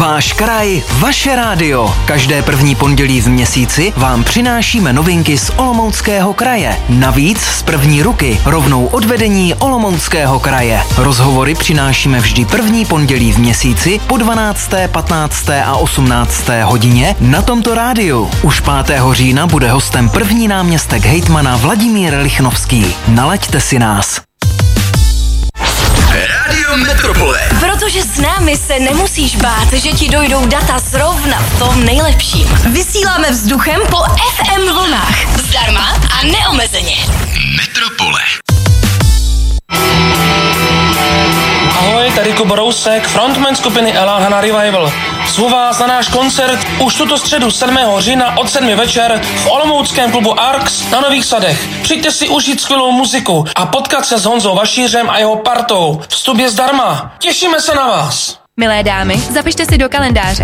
Váš kraj, vaše rádio. Každé první pondělí v měsíci vám přinášíme novinky z Olomouckého kraje. Navíc z první ruky, rovnou od vedení Olomouckého kraje. Rozhovory přinášíme vždy první pondělí v měsíci po 12., 15. a 18. hodině na tomto rádiu. Už 5. října bude hostem první náměstek hejtmana Vladimír Lichnovský. Nalaďte si nás. Rádio Metropole. Protože s námi se nemusíš bát, že ti dojdou data zrovna v tom nejlepším. Vysíláme vzduchem po FM vlnách. Zdarma a neomezeně. Metropole. Ahoj, tady Kuba Rousek, frontman skupiny Ela Hana Revival. Zvu vás na náš koncert už tuto středu 7. října od 7 večer v olomouckém klubu Arx na Nových Sadech. Přijďte si užít skvělou muziku a potkat se s Honzou Vašířem a jeho partou. Vstup je zdarma. Těšíme se na vás. Milé dámy, zapište si do kalendáře.